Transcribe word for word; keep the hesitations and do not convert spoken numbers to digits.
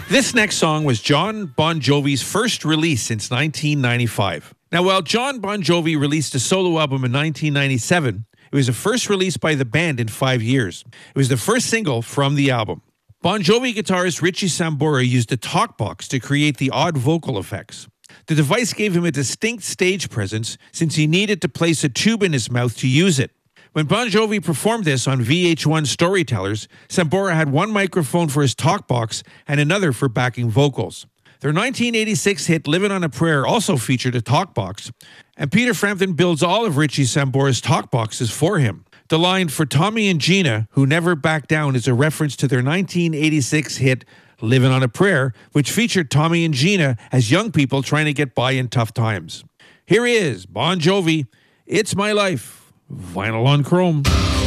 This next song was John Bon Jovi's first release since nineteen ninety-five. Now, while John Bon Jovi released a solo album in nineteen ninety-seven, it was the first release by the band in five years. It was the first single from the album. Bon Jovi guitarist Richie Sambora used a talkbox to create the odd vocal effects. The device gave him a distinct stage presence since he needed to place a tube in his mouth to use it. When Bon Jovi performed this on V H one Storytellers, Sambora had one microphone for his talkbox and another for backing vocals. Their nineteen eighty-six hit Livin' on a Prayer also featured a talkbox, and Peter Frampton builds all of Richie Sambora's talkboxes for him. The line "For Tommy and Gina, who never back down" is a reference to their nineteen eighty-six hit Livin' on a Prayer, which featured Tommy and Gina as young people trying to get by in tough times. Here he is, Bon Jovi, It's My Life. Vinyl on Chrome.